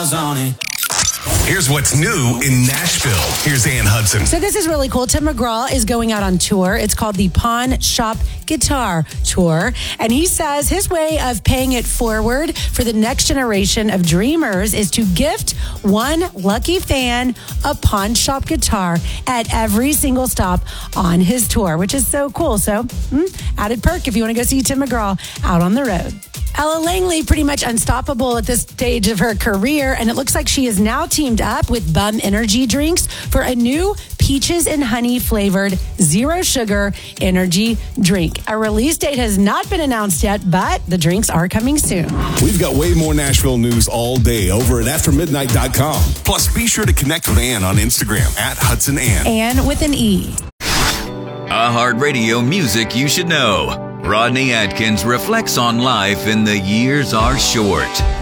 miles on it. Here's what's new in Nashville. Here's Ann Hudson. So this is really cool. Tim McGraw is going out on tour. It's called the Pawn Shop Guitar Tour. And he says his way of paying it forward for the next generation of dreamers is to gift one lucky fan a pawn shop guitar at every single stop on his tour, which is so cool. So added perk if you want to go see Tim McGraw out on the road. Ella Langley, pretty much unstoppable at this stage of her career, and it looks like she is now teamed up with Bum Energy Drinks for a new peaches and honey flavored zero sugar energy drink. A release date has not been announced yet, but the drinks are coming soon. We've got way more Nashville news all day over at aftermidnight.com. Plus, be sure to connect with Ann on Instagram at Hudson Ann. Ann with an E. iHeartRadio music you should know. Rodney Atkins reflects on life in The Years Are Short.